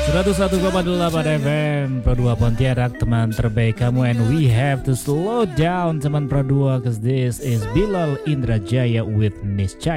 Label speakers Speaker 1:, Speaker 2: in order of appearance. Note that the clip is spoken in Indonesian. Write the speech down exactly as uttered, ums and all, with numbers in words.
Speaker 1: seratus satu koma delapan F M Pro dua Pontianak, teman terbaik kamu. And we have to slow down teman Pro dua, cause this is Bilal Indrajaya with Niscaya.